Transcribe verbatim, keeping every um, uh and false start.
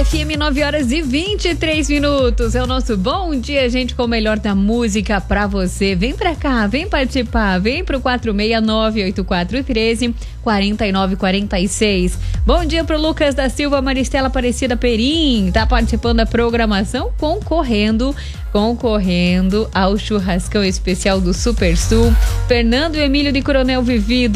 F M, nove horas e vinte e três minutos. É o nosso bom dia, gente, com o melhor da música pra você. Vem pra cá, vem participar, vem pro quatro seis nove oito quatro um três quatro nove quatro seis. Bom dia pro Lucas da Silva, Maristela Aparecida Perim, tá participando da programação, concorrendo, concorrendo ao churrascão especial do Super Sul. Fernando Emílio de Coronel Vivida.